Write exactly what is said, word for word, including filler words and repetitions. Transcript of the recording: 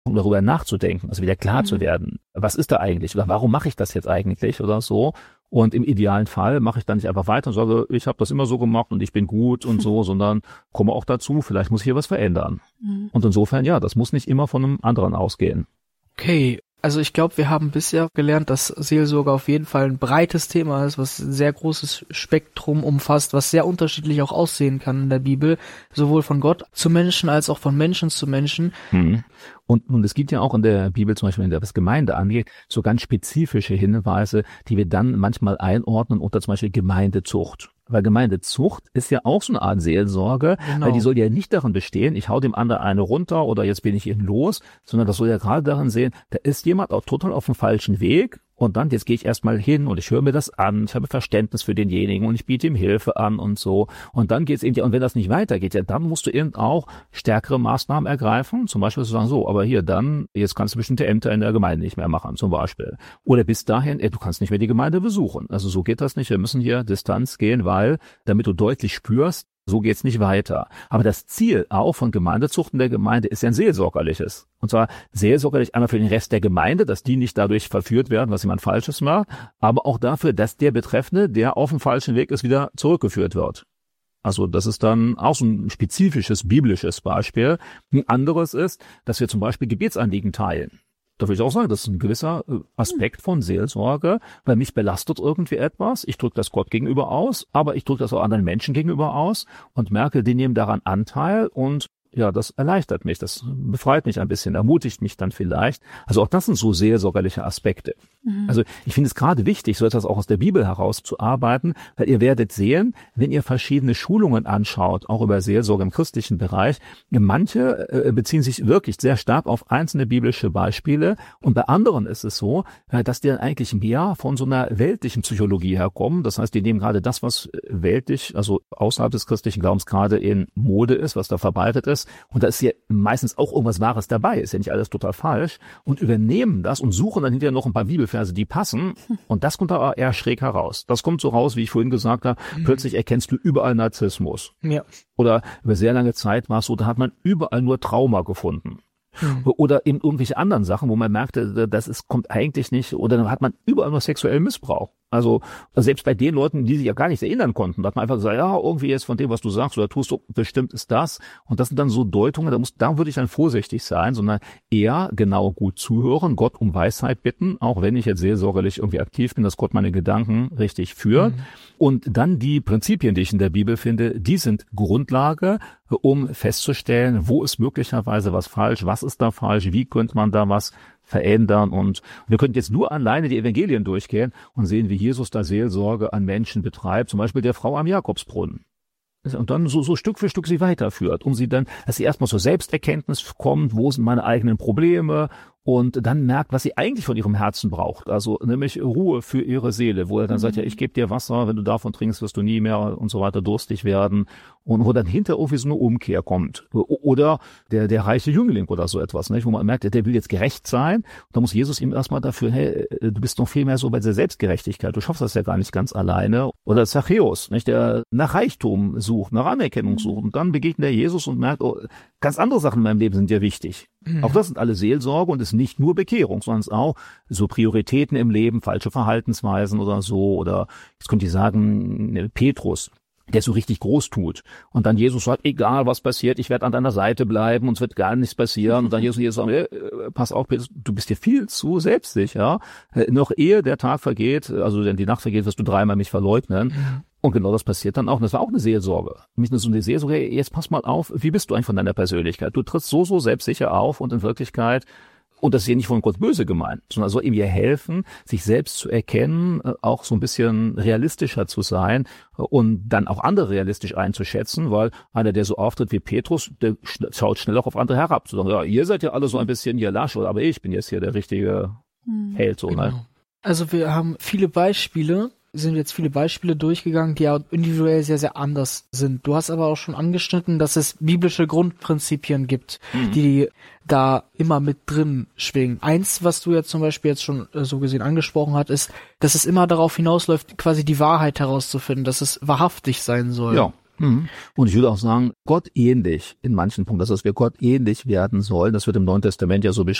um darüber nachzudenken, also wieder klar mhm. zu werden, was ist da eigentlich oder warum mache ich das jetzt eigentlich oder so. Und im idealen Fall mache ich dann nicht einfach weiter und sage, ich habe das immer so gemacht und ich bin gut und so, sondern komme auch dazu, vielleicht muss ich hier was verändern. Mhm. Und insofern, ja, das muss nicht immer von einem anderen ausgehen. Okay. Also ich glaube, wir haben bisher gelernt, dass Seelsorge auf jeden Fall ein breites Thema ist, was ein sehr großes Spektrum umfasst, was sehr unterschiedlich auch aussehen kann in der Bibel, sowohl von Gott zu Menschen als auch von Menschen zu Menschen. Hm. Und, und es gibt ja auch in der Bibel, zum Beispiel, wenn das Gemeinde angeht, so ganz spezifische Hinweise, die wir dann manchmal einordnen unter zum Beispiel Gemeindezucht. Weil Gemeindezucht ist ja auch so eine Art Seelsorge, genau. Weil die soll ja nicht darin bestehen, ich hau dem anderen eine runter oder jetzt bin ich ihn los, sondern das soll ja gerade darin sehen, da ist jemand auch total auf dem falschen Weg und dann, jetzt gehe ich erstmal hin und ich höre mir das an, ich habe Verständnis für denjenigen und ich biete ihm Hilfe an und so. Und dann geht's eben, und wenn das nicht weitergeht, ja, dann musst du eben auch stärkere Maßnahmen ergreifen, zum Beispiel zu sagen, so, aber hier, dann, jetzt kannst du bestimmte Ämter in der Gemeinde nicht mehr machen, zum Beispiel. Oder bis dahin, ey, du kannst nicht mehr die Gemeinde besuchen. Also so geht das nicht, wir müssen hier Distanz gehen, weil, damit du deutlich spürst, so geht's nicht weiter. Aber das Ziel auch von Gemeindezucht in der Gemeinde ist ja ein seelsorgerliches. Und zwar seelsorgerlich einmal für den Rest der Gemeinde, dass die nicht dadurch verführt werden, was jemand Falsches macht, aber auch dafür, dass der Betreffende, der auf dem falschen Weg ist, wieder zurückgeführt wird. Also das ist dann auch so ein spezifisches biblisches Beispiel. Ein anderes ist, dass wir zum Beispiel Gebetsanliegen teilen. Da würde ich auch sagen, das ist ein gewisser Aspekt von Seelsorge, weil mich belastet irgendwie etwas. Ich drücke das Gott gegenüber aus, aber ich drücke das auch anderen Menschen gegenüber aus und merke, die nehmen daran Anteil und ja, das erleichtert mich, das befreit mich ein bisschen, ermutigt mich dann vielleicht. Also auch das sind so seelsorgerliche Aspekte. Mhm. Also ich finde es gerade wichtig, so etwas auch aus der Bibel herauszuarbeiten, weil ihr werdet sehen, wenn ihr verschiedene Schulungen anschaut, auch über Seelsorge im christlichen Bereich, manche äh, beziehen sich wirklich sehr stark auf einzelne biblische Beispiele und bei anderen ist es so, äh, dass die dann eigentlich mehr von so einer weltlichen Psychologie herkommen. Das heißt, die nehmen gerade das, was weltlich, also außerhalb des christlichen Glaubens gerade in Mode ist, was da verbreitet ist, und da ist ja meistens auch irgendwas Wahres dabei, ist ja nicht alles total falsch, und übernehmen das und suchen dann hinterher noch ein paar Bibelverse, die passen, und das kommt da eher schräg heraus. Das kommt so raus, wie ich vorhin gesagt habe, mhm. plötzlich erkennst du überall Narzissmus. Ja. Oder über sehr lange Zeit war es so, da hat man überall nur Trauma gefunden. Mhm. Oder eben irgendwelche anderen Sachen, wo man merkte, das ist, kommt eigentlich nicht, oder dann hat man überall nur sexuellen Missbrauch. Also selbst bei den Leuten, die sich ja gar nicht erinnern konnten, da hat man einfach gesagt, ja, irgendwie jetzt von dem, was du sagst oder tust, so, bestimmt ist das. Und das sind dann so Deutungen, da muss, da würde ich dann vorsichtig sein, sondern eher genau gut zuhören, Gott um Weisheit bitten, auch wenn ich jetzt seelsorgerlich irgendwie aktiv bin, dass Gott meine Gedanken richtig führt. Mhm. Und dann die Prinzipien, die ich in der Bibel finde, die sind Grundlage, um festzustellen, wo ist möglicherweise was falsch, was ist da falsch, wie könnte man da was verändern. Und wir könnten jetzt nur alleine die Evangelien durchgehen und sehen, wie Jesus da Seelsorge an Menschen betreibt, zum Beispiel der Frau am Jakobsbrunnen. Und dann so, so Stück für Stück sie weiterführt, um sie dann, dass sie erstmal zur Selbsterkenntnis kommt, wo sind meine eigenen Probleme, und dann merkt, was sie eigentlich von ihrem Herzen braucht, also nämlich Ruhe für ihre Seele, wo er dann mhm. sagt, ja, ich gebe dir Wasser, wenn du davon trinkst, wirst du nie mehr und so weiter durstig werden, und wo dann hinter irgendwie so eine Umkehr kommt. Oder der der reiche Jüngling oder so etwas, nicht? Wo man merkt, der will jetzt gerecht sein, und da muss Jesus ihm erstmal dafür, hey, du bist noch viel mehr so bei der Selbstgerechtigkeit, du schaffst das ja gar nicht ganz alleine. Oder Zachäus, nicht, der nach Reichtum sucht, nach Anerkennung sucht, und dann begegnet er Jesus und merkt, oh, ganz andere Sachen in meinem Leben sind ja wichtig. Mhm. Auch das sind alle Seelsorge, und es ist nicht nur Bekehrung, sondern es ist auch so Prioritäten im Leben, falsche Verhaltensweisen oder so. Oder jetzt könnte ich sagen, Petrus, der so richtig groß tut. Und dann Jesus sagt, egal was passiert, ich werde an deiner Seite bleiben und es wird gar nichts passieren. Und dann Jesus, Jesus sagt, äh, pass auf, Petrus, du bist dir viel zu selbstsicher. Äh, noch ehe der Tag vergeht, also wenn die Nacht vergeht, wirst du dreimal mich verleugnen. Mhm. Und genau das passiert dann auch. Und das war auch eine Seelsorge. Nicht nur so eine Seelsorge, jetzt pass mal auf, wie bist du eigentlich von deiner Persönlichkeit? Du trittst so, so selbstsicher auf, und in Wirklichkeit, und das ist ja nicht von Gott böse gemeint, sondern soll ihm ja helfen, sich selbst zu erkennen, auch so ein bisschen realistischer zu sein und dann auch andere realistisch einzuschätzen, weil einer, der so auftritt wie Petrus, der schaut schnell auch auf andere herab. So sagen, ja, ihr seid ja alle so ein bisschen hier lasch, aber ich bin jetzt hier der richtige hm, Held. So, genau. Ne? Also wir haben viele Beispiele, sind jetzt viele Beispiele durchgegangen, die ja individuell sehr, sehr anders sind. Du hast aber auch schon angeschnitten, dass es biblische Grundprinzipien gibt, mhm. die da immer mit drin schwingen. Eins, was du jetzt zum Beispiel jetzt schon äh, so gesehen angesprochen hast, ist, dass es immer darauf hinausläuft, quasi die Wahrheit herauszufinden, dass es wahrhaftig sein soll. Ja. Und ich würde auch sagen, Gott ähnlich in manchen Punkten, dass wir Gott ähnlich werden sollen. Das wird im Neuen Testament ja so beschrieben.